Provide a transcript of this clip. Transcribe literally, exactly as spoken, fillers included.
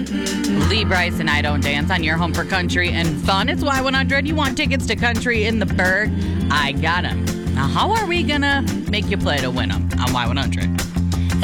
Lee Brice and I Don't Dance on your home for country and fun. It's Y one hundred. You want tickets to Country in the Berg? I got them. Now, how are we going to make you play to win them on Y one hundred?